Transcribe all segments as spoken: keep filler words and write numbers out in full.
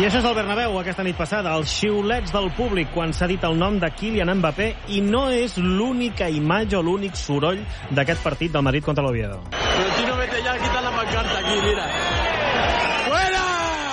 I això és el Bernabéu aquesta nit passada, els xiulets del públic quan s'ha dit el nom de Kylian Mbappé, i no és l'única imatge o l'únic soroll d'aquest partit del Madrid contra l'Oviedo. Pero Chino, vete ya, quita la pancarta aquí, mira. ¡Fuera!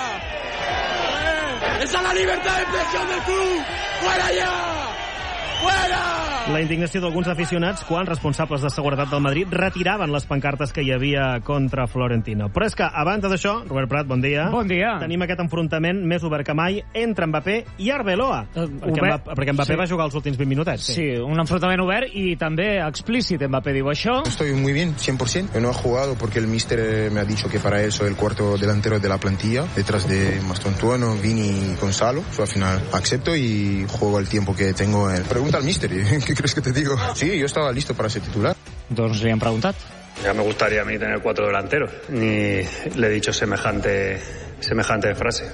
¡Eh! ¡Esa es la libertad de expresión del club! ¡Fuera ya! ¡Fuera! La indignació d'alguns aficionats quan responsables de seguretat del Madrid retiraven les pancartes que hi havia contra Florentino. Però és que, a banda d'això, Robert Prat, bon dia. Bon dia. Tenim aquest enfrontament més obert que mai entre Mbappé i Arbeloa. Uh, perquè, obert, Mbappé, perquè Mbappé sí. va jugar els últims vint minutets. Sí. sí, un enfrontament obert i també explícit. Mbappé diu això. Estoy muy bien, cien por ciento. No he jugado porque el míster me ha dicho que para eso el cuarto delantero de la plantilla, detrás de Mastontuono, Vini y Gonzalo. So, al final acepto y juego el tiempo que tengo. En... Pregunta al míster, ¿qué crees que te digo? Sí, yo estaba listo para ser titular. Doncs li han preguntat. Ya me gustaría a mí tener cuatro delanteros. Ni le he dicho semejante, semejante frase.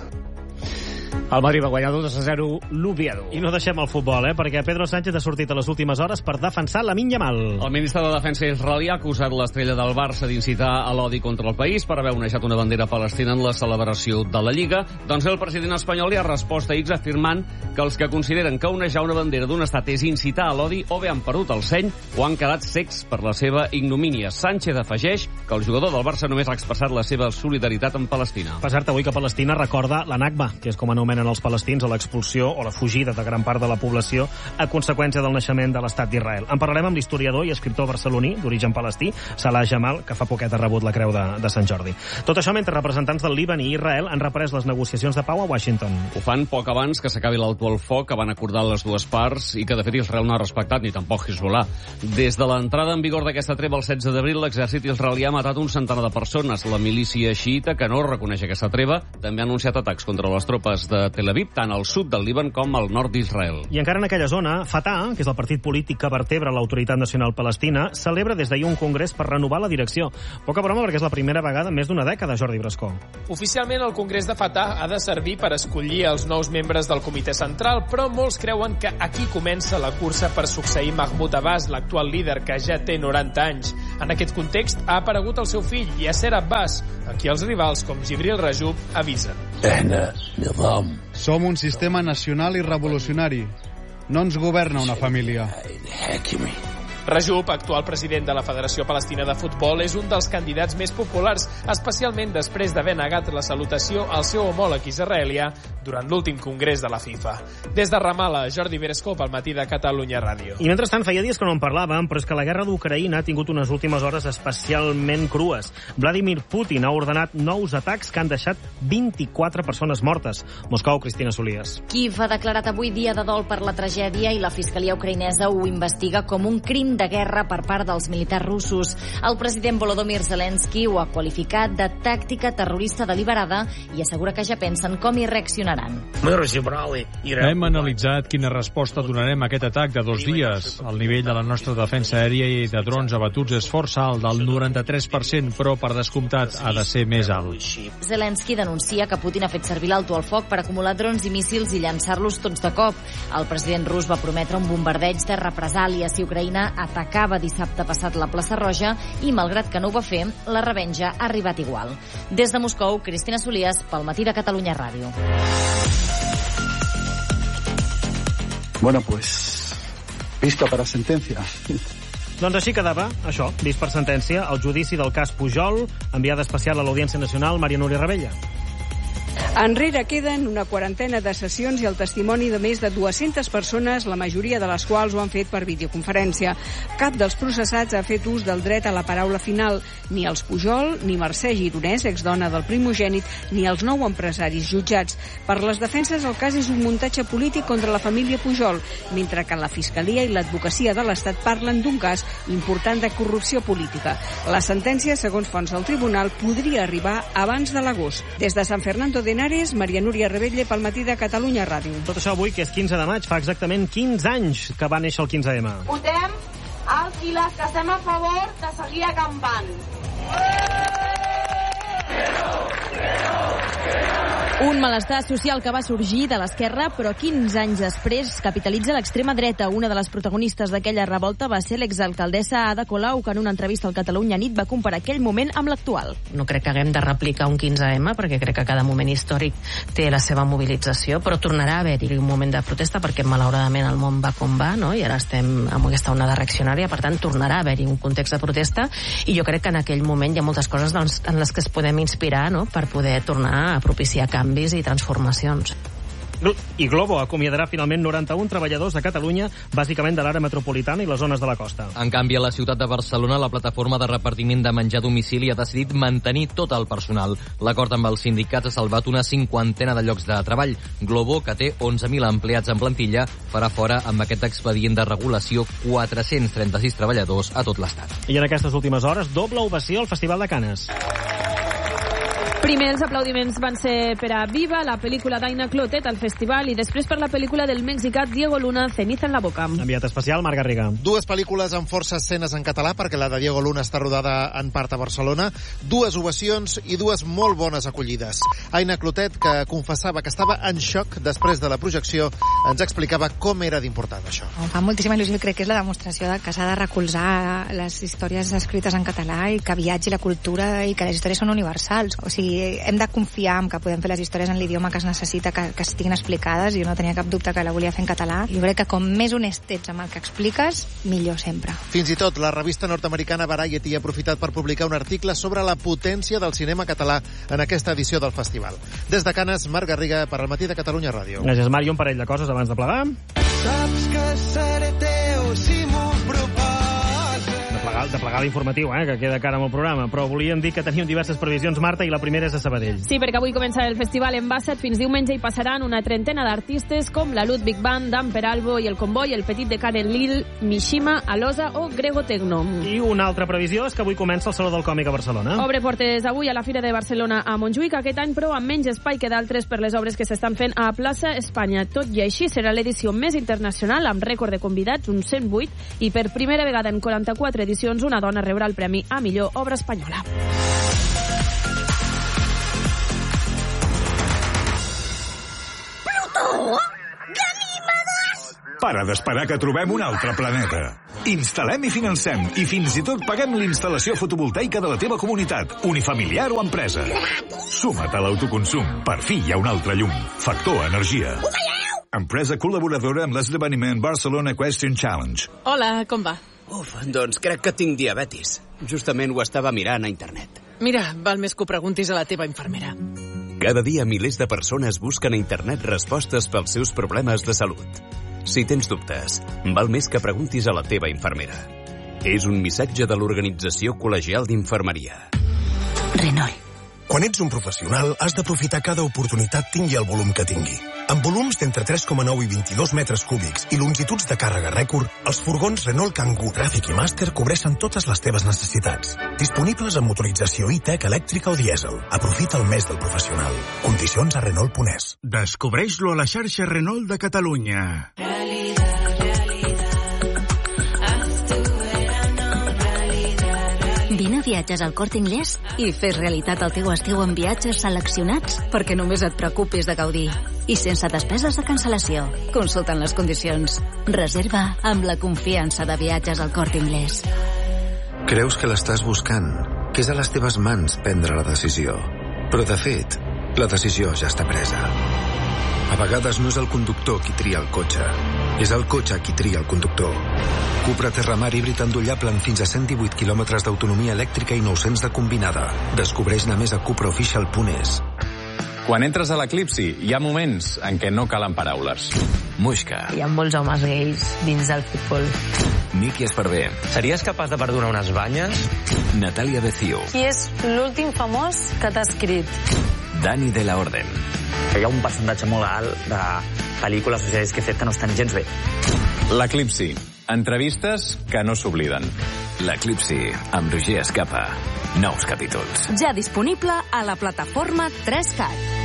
El Madrid va guanyar dos a zero l'Oviedo. I no deixem el futbol, eh? perquè Pedro Sánchez ha sortit a les últimes hores per defensar Lamine Yamal. El ministre de Defensa israelí ha acusat l'estrella del Barça d'incitar a l'odi contra el país per haver onejat una bandera palestina en la celebració de la Lliga. Doncs el president espanyol li ha respost a X afirmant que els que consideren que onejar una bandera d'un estat és incitar a l'odi o bé han perdut el seny o han quedat cecs per la seva ignomínia. Sánchez afegeix que el jugador del Barça només ha expressat la seva solidaritat amb Palestina. Per cert, avui que Palestina recorda la Nakba, que és com anomenen els palestins a l'expulsió o la fugida de gran part de la població a conseqüència del naixement de l'estat d'Israel. En parlarem amb l'historiador i escriptor barceloní d'origen palestí, Salah Jamal, que fa poquet ha rebut la Creu de, de Sant Jordi. Tot això mentre representants del Líban i Israel han reprès les negociacions de pau a Washington. Ho fan poc abans que s'acabi l'alto al foc que van acordar les dues parts i que de fet Israel no ha respectat, ni tampoc Hezbollah. Des de l'entrada en vigor d'aquesta treva el setze d'abril, l'exèrcit israelià ha matat un centenar de persones. La milícia xiita, que no reconeix aquesta treva, també ha anunciat atacs contra les tropes de Tel Aviv, tant al sud del Líban com al nord d'Israel. I encara en aquella zona, Fatah, que és el partit polític que vertebra l'Autoritat Nacional Palestina, celebra des d'ahir un congrés per renovar la direcció. Poca broma perquè és la primera vegada en més d'una dècada, Jordi Brascó. Oficialment el congrés de Fatah ha de servir per escollir els nous membres del comitè central, però molts creuen que aquí comença la cursa per succeir Mahmoud Abbas, l'actual líder que ja té noranta anys. En aquest context ha aparegut el seu fill, Yasser Abbas, a qui els rivals com Jibril Rajoub avisen. Som un sistema nacional i revolucionari. No ens governa una família. Rajoub, actual president de la Federació Palestina de Futbol, és un dels candidats més populars, especialment després d'haver negat la salutació al seu homòleg israelià durant l'últim congrés de la FIFA. Des de Ramallah, Jordi Berescó, pel matí de Catalunya Ràdio. I mentrestant, feia dies que no en parlàvem, però és que la guerra d'Ucraïna ha tingut unes últimes hores especialment crues. Vladimir Putin ha ordenat nous atacs que han deixat vint-i-quatre persones mortes. Moscou, Cristina Solies. Kiev ha declarat avui dia de dol per la tragèdia i la fiscalia ucraïnesa ho investiga com un crim de guerra per part dels militars russos. El president Volodymyr Zelensky ho ha qualificat de tàctica terrorista deliberada i assegura que ja pensen com hi reaccionaran. Hem analitzat quina resposta donarem a aquest atac de dos dies. El nivell de la nostra defensa aèria i de drons abatuts és força alt, del noranta-tres per cent, però per descomptat ha de ser més alt. Zelensky denuncia que Putin ha fet servir l'alto al foc per acumular drons i míssils i llançar-los tots de cop. El president rus va prometre un bombardeig de represàlia si Ucraïna atacava dissabte passat la plaça Roja i, malgrat que no ho va fer, la revenja ha arribat igual. Des de Moscou, Cristina Solies, pel matí de Catalunya Ràdio. Bueno, pues, vista para sentencia. Doncs així quedava, això, vist per sentència, el judici del cas Pujol, enviada especial a l'Audiència Nacional, Maria Núria Rebella. Enrere queden una quarantena de sessions i el testimoni de més de dues-centes persones, la majoria de les quals ho han fet per videoconferència. Cap dels processats ha fet ús del dret a la paraula final, ni els Pujol, ni Mercè Gironès, exdona del primogènit, ni els nou empresaris jutjats. Per les defenses, el cas és un muntatge polític contra la família Pujol, mentre que la Fiscalia i l'Advocacia de l'Estat parlen d'un cas important de corrupció política. La sentència, segons fonts del tribunal, podria arribar abans de l'agost. Des de San Fernando de Henares, Maria Núria Rebella pel matí de Catalunya Ràdio. Tot això avui, que és quinze de maig, fa exactament quinze anys que va néixer el quinze ema. Votem els i les que estem a favor de seguir acampant. Un malestar social que va sorgir de l'esquerra, però quinze anys després capitalitza l'extrema dreta. Una de les protagonistes d'aquella revolta va ser l'exalcaldessa Ada Colau, que en una entrevista al Catalunya Nit va comparar aquell moment amb l'actual. No crec que haguem de replicar un quinze ema, perquè crec que cada moment històric té la seva mobilització, però tornarà a haver-hi un moment de protesta, perquè malauradament el món va com va, no? I ara estem amb aquesta onada reaccionària, per tant tornarà a haver-hi un context de protesta, i jo crec que en aquell moment hi ha moltes coses doncs, en les que es podem inspirar, no?, per poder tornar a propiciar canvis i transformacions. I Glovo acomiadarà finalment noranta-un treballadors a Catalunya, bàsicament de l'àrea metropolitana i les zones de la costa. En canvi, a la ciutat de Barcelona, la plataforma de repartiment de menjar a domicili ha decidit mantenir tot el personal. L'acord amb els sindicats ha salvat una cinquantena de llocs de treball. Glovo, que té onze mil empleats en plantilla, farà fora amb aquest expedient de regulació quatre-cents trenta-sis treballadors a tot l'Estat. I en aquestes últimes hores, doble ovació al Festival de Canes. Primer els aplaudiments van ser per a Viva, la pel·lícula d'Aina Clotet al festival, i després per la pel·lícula del mexicà Diego Luna, Ceniza en la boca. Enviat especial, Marc Garriga. Dues pel·lícules amb força escenes en català, perquè la de Diego Luna està rodada en part a Barcelona, dues ovacions i dues molt bones acollides. Aina Clotet, que confessava que estava en xoc després de la projecció, ens explicava com era d'important això. Em fa moltíssima il·lusió i crec que és la demostració de que s'ha de recolzar les històries escrites en català i que viatgi la cultura i que les històries són universals. O sigui, hem de confiar en que podem fer les històries en l'idioma que es necessita que, que estiguin explicades. Jo no tenia cap dubte que la volia fer en català. Jo crec que com més honest ets amb el que expliques, millor sempre. Fins i tot la revista nord-americana Variety ha aprofitat per publicar un article sobre la potència del cinema català en aquesta edició del festival. Des de Canes, Marc Garriga, per al Matí de Catalunya Ràdio. Gràcies, Marc. I un parell de coses abans de plegar. Saps que seré teu si m'ho proposes. De plegar, de plegar l'informatiu, eh, que queda cara amb el programa, però volíem dir que teníem diverses previsions, Marta, i la primera és a Sabadell. Sí, perquè avui comença el festival en Basset. Fins diumenge hi passaran una trentena d'artistes com la Ludwig Band, Dan Peralbo i el Comboi, el Petit de Karen Lil, Mishima, Alosa o Grego Tecno. I una altra previsió és que avui comença el Saló del Còmic a Barcelona. Obre portes avui a la Fira de Barcelona a Montjuïc, aquest any però amb menys espai que d'altres per les obres que s'estan fent a Plaça Espanya. Tot i així serà l'edició més internacional amb rècord de convidats, uns cent vuit, i per primera vegada en quaranta-quatre edicions una dona rebrà el premi a millor obra espanyola. Plutó! Ganímedes! Para d'esperar que trobem un altre planeta. Instal·lem i financem, i fins i tot paguem l'instal·lació fotovoltaica de la teva comunitat, unifamiliar o empresa. Suma't a l'autoconsum. Per fi hi ha un altre llum. Factor Energia. Empresa col·laboradora amb l'esdeveniment Barcelona Equestrian Challenge. Hola, com va? Uf, doncs crec que tinc diabetis. Justament ho estava mirant a internet. Mira, val més que ho preguntis a la teva infermera. Cada dia milers de persones busquen a internet respostes pels seus problemes de salut. Si tens dubtes, val més que preguntis a la teva infermera. És un missatge de l'Organització Col·legial d'Infermeria. Renault. Quan ets un professional, has d'aprofitar cada oportunitat tingui el volum que tingui. Amb volums d'entre tres coma nou i vint-i-dos metres cúbics i longituds de càrrega rècord, els furgons Renault Kangoo, Traffic i Master cobreixen totes les teves necessitats. Disponibles amb motorització e-tech elèctrica o dièsel. Aprofita el mes del professional. Condicions a Renault punt es. Descobreix-lo a la xarxa Renault de Catalunya. Vine a Viatges al Corte Inglés i fes realitat el teu estiu amb viatges seleccionats perquè només et preocupis de gaudir. I sense despeses de cancel·lació. Consulta'n les condicions. Reserva amb la confiança de Viatges al Corte Inglés. Creus que l'estàs buscant, que és a les teves mans prendre la decisió. Però, de fet, la decisió ja està presa. A vegades no és el conductor qui tria el cotxe, és el cotxe qui tria el conductor. Cupra Terramar híbrid endollable amb fins a cent divuit quilòmetres d'autonomia elèctrica i nou-cents de combinada. Descobreix-ne més a cupra official punt es. Quan entres a l'Eclipsi, hi ha moments en què no calen paraules. Muixca. Hi ha molts homes gais dins del futbol. Miki Esparvé. Series capaç de perdonar unes banyes? Natàlia Becio. Qui és l'últim famós que t'ha escrit? Dani de la Orden. Hi ha un percentatge molt alt de pel·lícules o sèries que he fet que no estan gens bé. L'Eclipsi. Entrevistes que no s'obliden. L'Eclipsi, amb Roger Escapa. Nous capítols. Ja disponible a la plataforma tres cat.